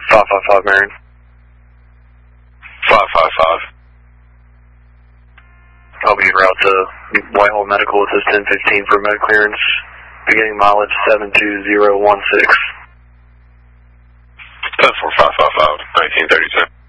555 Marion. 555. I'll be en route to Whitehall Medical with this 1015 for med clearance, beginning mileage 72016. 14555, 1932.